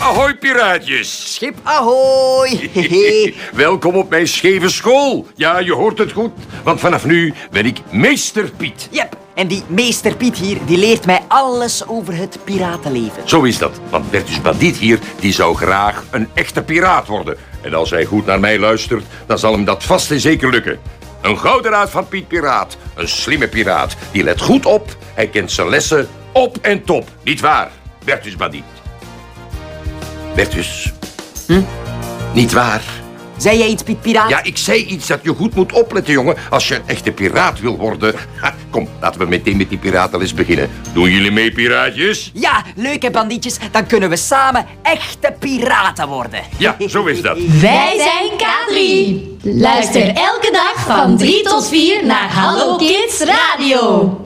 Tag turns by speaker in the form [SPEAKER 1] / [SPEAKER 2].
[SPEAKER 1] Ahoy, piraatjes.
[SPEAKER 2] Schip ahoy.
[SPEAKER 1] Welkom op mijn scheve school. Ja, je hoort het goed, want vanaf nu ben ik meester Piet.
[SPEAKER 2] Yep, en die meester Piet hier, die leert mij alles over het piratenleven.
[SPEAKER 1] Zo is dat, want Bertus Bandiet hier, die zou graag een echte piraat worden. En als hij goed naar mij luistert, dan zal hem dat vast en zeker lukken. Een gouden raad van Piet Piraat. Een slimme piraat. Die let goed op. Hij kent zijn lessen op en top. Niet waar, Bertus Bandiet? Bertus? Niet waar?
[SPEAKER 2] Zei jij iets, Piet Piraat?
[SPEAKER 1] Ja, ik zei iets dat je goed moet opletten, jongen. Als je een echte piraat wil worden. Kom, laten we meteen met die piratenles beginnen. Doen jullie mee, piraatjes?
[SPEAKER 2] Ja, leuk hè, bandietjes. Dan kunnen we samen echte piraten worden.
[SPEAKER 1] Ja, zo is dat.
[SPEAKER 3] Wij zijn K3. Luister elke dag van 3 tot 4 naar Hallo Kids Radio.